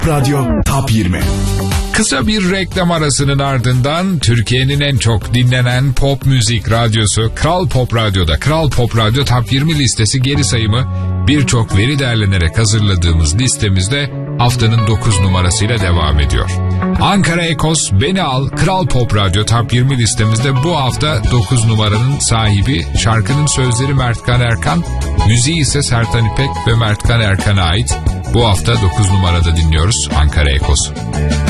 Radyo Top 20. Kısa bir reklam arasının ardından Türkiye'nin en çok dinlenen pop müzik radyosu Kral Pop Radyo'da Kral Pop Radyo Top 20 listesi geri sayımı birçok veri derlenerek hazırladığımız listemizde haftanın 9 numarasıyla devam ediyor. Ankara Ekos Beni Al Kral Pop Radyo Top 20 listemizde bu hafta 9 numaranın sahibi, şarkının sözleri Mertkan Erkan, müziği ise Sertan İpek ve Mertkan Erkan'a ait. Bu hafta 9 numarada dinliyoruz Ankara Ekos.